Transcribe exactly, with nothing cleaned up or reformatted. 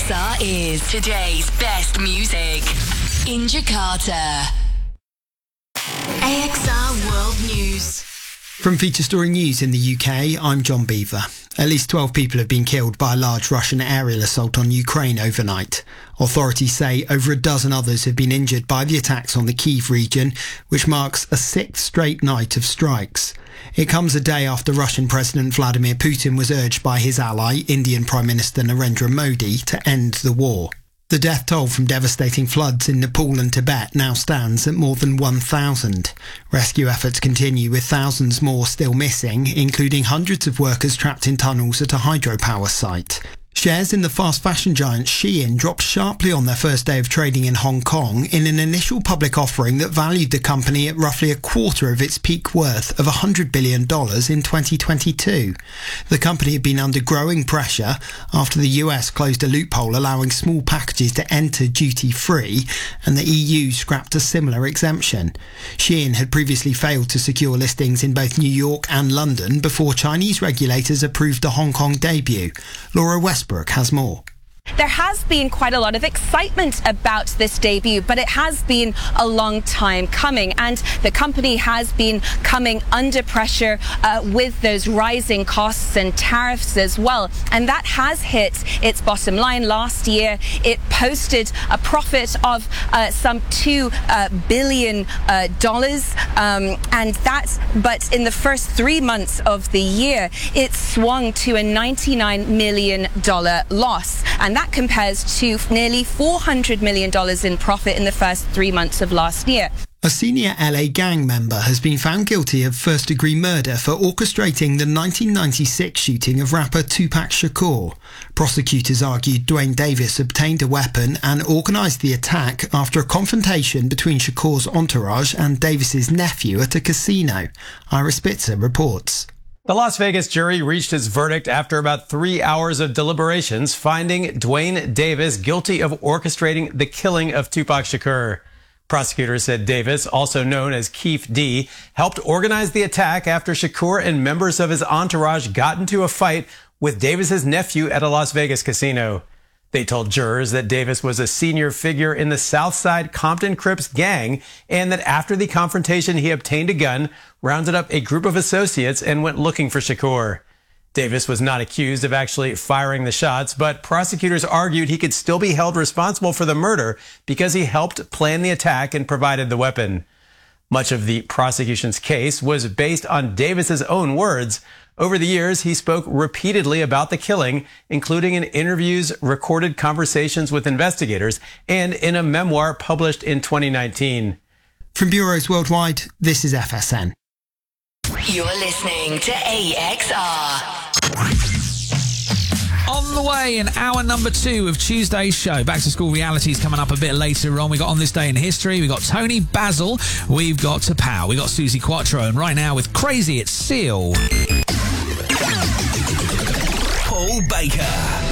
X R is today's best music in Jakarta. A X R World News. From Feature Story News in the U K, I'm John Beaver. At least twelve people have been killed by a large Russian aerial assault on Ukraine overnight. Authorities say over a dozen others have been injured by the attacks on the Kyiv region, which marks a sixth straight night of strikes. It comes a day after Russian President Vladimir Putin was urged by his ally, Indian Prime Minister Narendra Modi, to end the war. The death toll from devastating floods in Nepal and Tibet now stands at more than one thousand. Rescue efforts continue with thousands more still missing, including hundreds of workers trapped in tunnels at a hydropower site. Shares in the fast fashion giant Shein dropped sharply on their first day of trading in Hong Kong in an initial public offering that valued the company at roughly a quarter of its peak worth of one hundred billion dollars in twenty twenty-two. The company had been under growing pressure after the U S closed a loophole allowing small packages to enter duty-free, and the E U scrapped a similar exemption. Shein had previously failed to secure listings in both New York and London before Chinese regulators approved the Hong Kong debut. Laura Westbrook has more. There has been quite a lot of excitement about this debut, but it has been a long time coming, and the company has been coming under pressure uh, with those rising costs and tariffs as well, and that has hit its bottom line. Last year it posted a profit of uh, some two uh, billion dollars, um, and that but in the first three months of the year it swung to a ninety-nine million dollars loss, and that compares to nearly four hundred million dollars in profit in the first three months of last year. A senior L A gang member has been found guilty of first-degree murder for orchestrating the nineteen ninety-six shooting of rapper Tupac Shakur. Prosecutors argued Dwayne Davis obtained a weapon and organised the attack after a confrontation between Shakur's entourage and Davis's nephew at a casino. Ira Spitzer reports. The Las Vegas jury reached its verdict after about three hours of deliberations, finding Dwayne Davis guilty of orchestrating the killing of Tupac Shakur. Prosecutors said Davis, also known as Keith D, helped organize the attack after Shakur and members of his entourage got into a fight with Davis's nephew at a Las Vegas casino. They told jurors that Davis was a senior figure in the Southside Compton Crips gang, and that after the confrontation he obtained a gun, rounded up a group of associates, and went looking for Shakur. Davis was not accused of actually firing the shots, but prosecutors argued he could still be held responsible for the murder because he helped plan the attack and provided the weapon. Much of the prosecution's case was based on Davis's own words. Over the years, he spoke repeatedly about the killing, including in interviews, recorded conversations with investigators, and in a memoir published in twenty nineteen. From bureaus worldwide, this is F S N. You're listening to A X R. On the way, in hour number two of Tuesday's show. Back to School Realities coming up a bit later on. We got On This Day in History. We got Tony Basil. We've got Tapau. We got Susie Quattro. And right now with Crazy, it's Seal. Paul Baker.